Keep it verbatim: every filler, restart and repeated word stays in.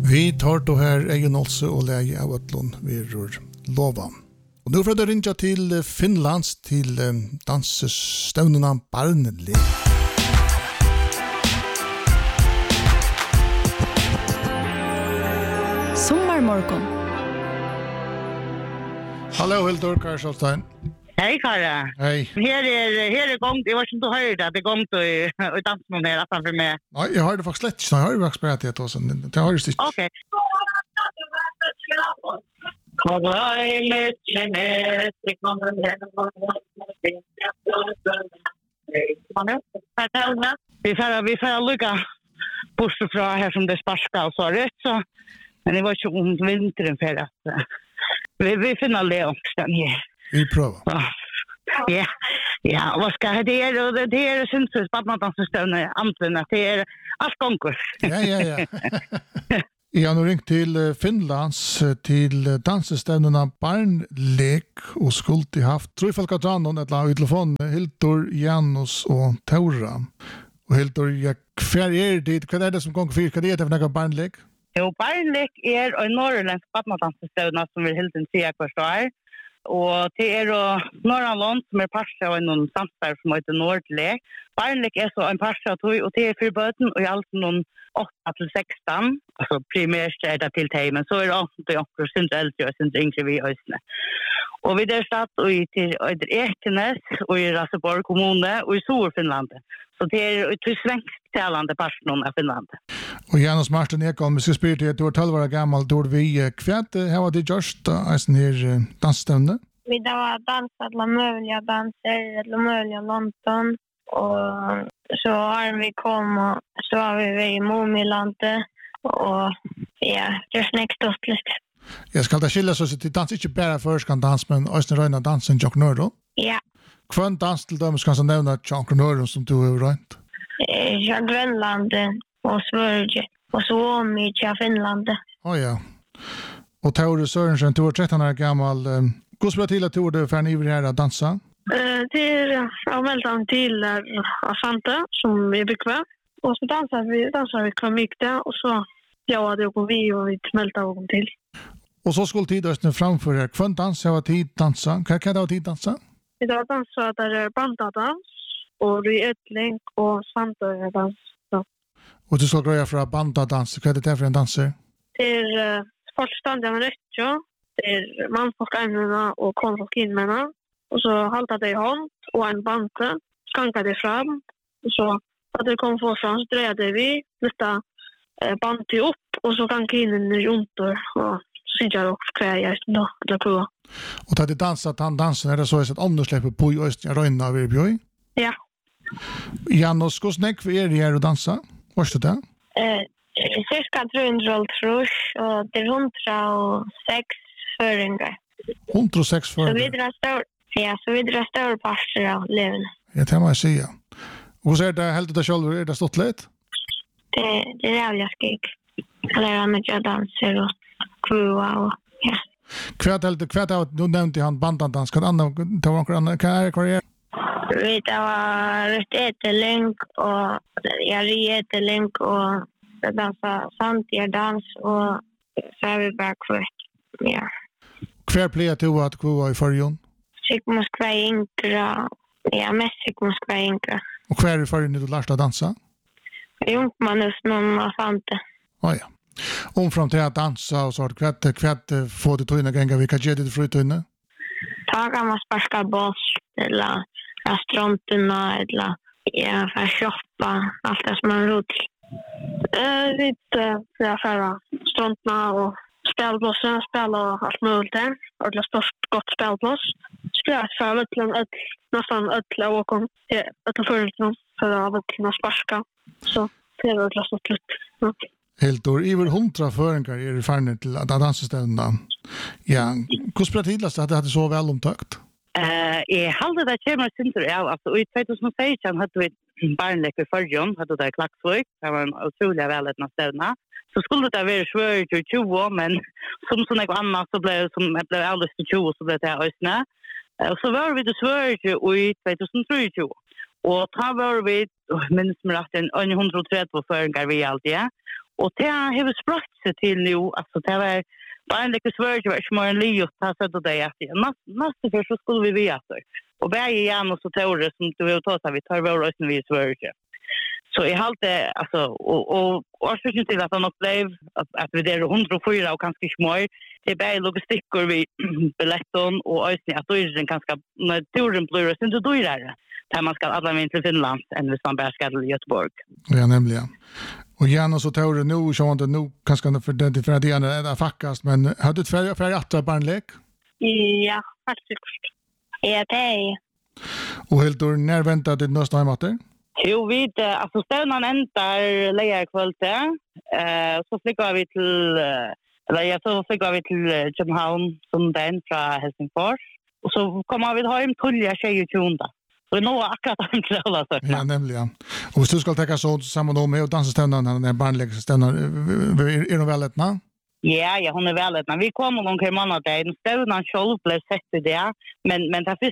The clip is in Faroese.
Vi tar då här egen också och läge av att lån virur lova. Och nu får det ringa till Finlands till dansstövnarna Barnlek. Sommarmorgon. Hallå Hildur Karlsson. Hej Kara. Hej. Här är här är gång. Det var som du hörde att det gång då i dansmål här framför mig. Nej, jag hörde faktiskt lätt. Jag har ju faktiskt spelat det också. Det har ju stist. Okej. Vi får vi får lucka bort från här som det sparskar så rätt så. Men det var ju om vintern för att vi vi finner det också här. Vi prövar. Ja. Ja, vad ska det är och det är syns så att man dansar stövna antingen det är allt konkurs. Ja ja ja. Jag har ringt till Finlands till dansstövnarna Barnlek och skulle haft tror folk att han eller i telefon Hildur, Janus och Tora. Och Hildur, jag kvar är det vad är det som gånger för vad är det för några Barnlek? Jo, Barnlek är en norrländsk barndansstövna som vill helt säga vad det är. Och det är då Norrland som är parsa av en samstarv som heter Nordlek. Barnlek är så en parsa och det är för böten och i allt någon åtta till sexton. Alltså primärt är det till tej, men så är det också också syns äldre och syns yngre vid Östne. Och vi där satt och i till Ekenäs och i Raseborg kommun och i Storfinland. Så det är ett svensktalande parsa av Finland. Och Janus Martin Ekholm, så spyr till att du var tolv år gammal, då vi kvätt, här var det just en här dansstövne? Vi då var dansat alla möjliga danser, alla möjliga London. Och så har vi kom och så var vi i Momilandet och ja, just next to lite. Jag ska ta skilja så till dans inte bara förskan dans men också röna dansen Jack Nördo. Ja. Kvant dans till dem ska så nämna Jack Nördo som du har rönt. Eh, jag Grönland och Sverige och så mycket av Finland. Oh ja. Och Tora Sörensen, du var tretton år gammal. Hur spelar till att du var för en ivrig här att dansa? Eh, det är avmeldan till Asante som vi bekväm. Och så dansar vi, dansar vi komik där och så ja, det går vi och vi smälter och till. Och så skulle tid framför er. Kvant dans, jag var tid dansa. Kan jag ha tid dansa? Vi har dansat där bandadans och rytling och sandördans. Och du ska greja för bandadans. Vad är det för en danser? Det är uh, folkstånd av rättja. Det är manfolkämnena och konfolkinmena. Och så haltar det i hand och en bante. Skankar det fram. Och så att det kommer för fram så drejer vi. Lite uh, bante upp och så kan kinen juntor och så syns jag också kvar jag då det på. Och där det dansat han dansen är det så att om du släpper på i öst jag röna över bjoj. Ja. Janos skos näck för er här och dansa. Vad står det? Eh cirka trehundra trusch och det är hundrasex föringar. hundrasex föringar. Så vi drar stor ja, så vi drar stor parter av leven. Jag tar mig säga. Och så är det helt det själv är det stått lätt? Det det är jävla skik. Eller annat jag dansar och krua och ja. Kvärt helt kvärt av nu nämnde han bandandans kan andra ta några andra kan är kvar. Vi tar rätt ätelänk och jag är ätelänk och dansa samtidigt dans och så är vi bara kvart. Ja. Kvar plejer du att gå i förjon? Sigmund Skväinkra. Ja, mest Sigmund Skväinkra. Och kvar i förjon du lärde dansa? Junkmanus någon fante. Oh ja. Om fram till att dansa och så att kvätt kvätt få det tunna gänga vi kan ge det fri tunna. Taga man sparka boss eller restauranterna eller ja, för shoppa allt det som man rot. Eh lite ja för strandna och spelplatsen spela och allt möjligt. Och det stort gott spelplats. Spela för att ett nästan ett och kom att för för att sparka. Så det är väl så slut. Helt år över hundra föringar är färdigt till att dansställen. Ja, hur spelar tidlast att det hade så väl omtakt? Eh, jag hade det kommer synter av alltså i tjugohundrasexton hade vi Barnlek i förjon, hade det Klaxvik, det var en otroligt väldigt städerna. Så skulle det vara svårt till tjugo, men som så något annat så blev som blev alldeles till tjugo så blev det Östne. Och så var vi det svårt i tjugohundratrettio. Och då var vi minst med att en hundratrettio föringar vi alltid, ja. Och det har sprått sig till nu, alltså det var bara en lite svårt var som en liot har sett det att nästa för så skulle vi veta. Och varje igen och så Tore som du vill ta så vi tar vår röst när vi svårt. Så i halt det alltså och och och så syns det att han blev att, att vi där hundrafyra och kanske små det är bara logistiker vi biljetten och ösning att då är det ganska när turen blir det inte då är det där man ska alla vägen till Finland än hvis man bara ska till Göteborg. Ja, nämligen. Och gärna så tar det nu så inte nu kanske för det för det är fackast men hade det för för att barnlek? Ja, faktiskt. Ja, det är. Och helt då när väntar det nästa hemmater? Jo, vi alltså stävnan ändar lägger kvällte. Eh så flyttar vi till eller jag så flyttar vi till Köpenhamn som den från Helsingfors. Och så kommer vi hem till tjugosjunde. Så det är nog akkurat inte alla så. Ja, nämligen. Och hvis du ska ta så samma då med och dansa när barnläggstävnan är är de väldigt Ja, ja, hon är väldigt. Vi kommer någon kring månaden. Stävnan själv blev sett i det. Men, men det